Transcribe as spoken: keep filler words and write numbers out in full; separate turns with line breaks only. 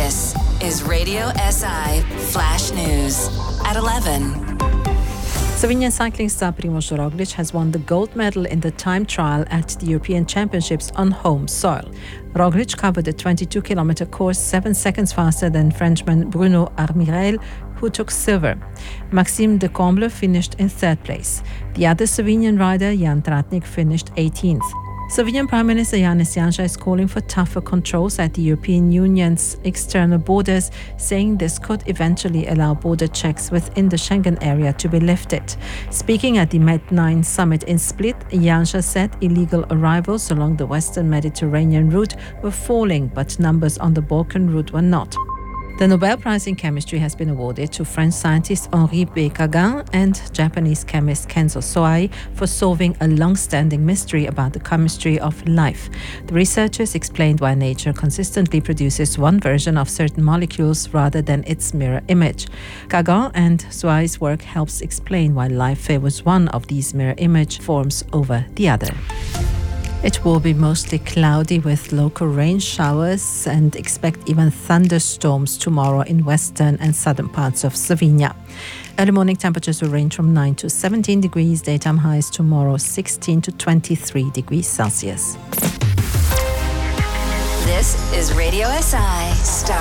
This is Radio S I Flash News at eleven.
Slovenian cycling star Primož Roglič has won the gold medal in the time trial at the European Championships on home soil. Roglič covered the twenty-two kilometer course seven seconds faster than Frenchman Bruno Armirel, who took silver. Maxime de Comble finished in third place. The other Slovenian rider, Jan Tratnik, finished eighteenth. Slovenian Prime Minister Janez Janša is calling for tougher controls at the European Union's external borders, saying this could eventually allow border checks within the Schengen area to be lifted. Speaking at the Med nine summit in Split, Janša said illegal arrivals along the western Mediterranean route were falling, but numbers on the Balkan route were not. The Nobel Prize in Chemistry has been awarded to French scientist Henri B. Gagin and Japanese chemist Kenzo Soai for solving a long-standing mystery about the chemistry of life. The researchers explained why nature consistently produces one version of certain molecules rather than its mirror image. Gagin and Soai's work helps explain why life favors one of these mirror image forms over the other. It will be mostly cloudy with local rain showers and expect even thunderstorms tomorrow in western and southern parts of Slovenia. Early morning temperatures will range from nine to seventeen degrees, daytime highs tomorrow sixteen to twenty-three degrees Celsius.
This is Radio S I Star